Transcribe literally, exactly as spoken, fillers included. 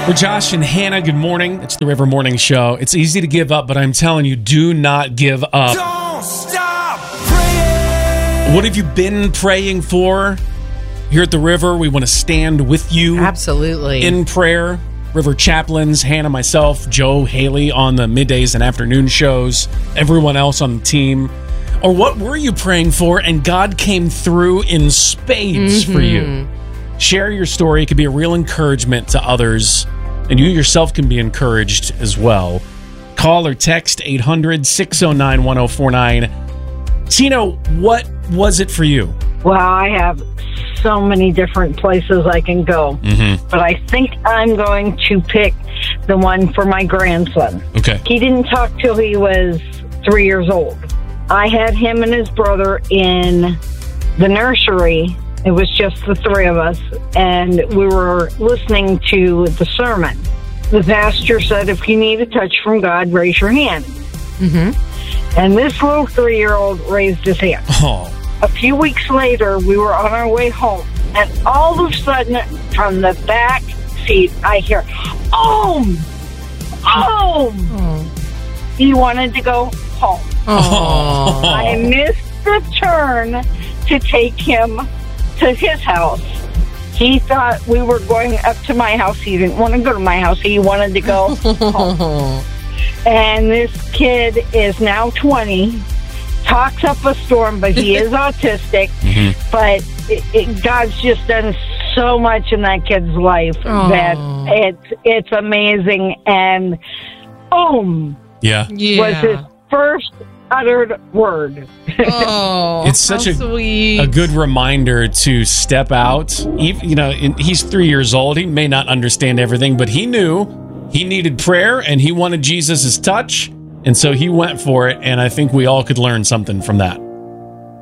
We're Josh and Hannah. Good morning. It's the River Morning Show. It's easy to give up, but I'm telling you, do not give up. Don't stop praying. What have you been praying for? Here at the River, we want to stand with you. Absolutely. In prayer. River chaplains, Hannah, myself, Joe, Haley on the middays and afternoon shows, everyone else on the team. Or what were you praying for and God came through in spades mm-hmm. for you? Share your story. It could be a real encouragement to others, and you yourself can be encouraged as well. Call or text eight hundred, six oh nine, one oh four nine. Tino, what was it for you? Well, I have so many different places I can go, mm-hmm. but I think I'm going to pick the one for my grandson. Okay. He didn't talk till he was three years old. I had him and his brother in the nursery. It was just the three of us, and we were listening to the sermon. The pastor said, if you need a touch from God, raise your hand. Mm-hmm. And this little three-year-old raised his hand. Oh. A few weeks later, we were on our way home, and all of a sudden, from the back seat, I hear, "Home! Home!" Oh. He wanted to go home. Oh. I missed the turn to take him to his house. He thought we were going up to my house. He didn't want to go to my house. He wanted to go home. And this kid is now twenty. Talks up a storm, but he is autistic. Mm-hmm. But it, it, God's just done so much in that kid's life Aww. that it's it's amazing. And boom, yeah, yeah. was his first uttered word. Oh, it's such how a sweet. a good reminder to step out. Even, you know, he's three years old. He may not understand everything, but he knew he needed prayer and he wanted Jesus' touch. And so he went for it, and I think we all could learn something from that.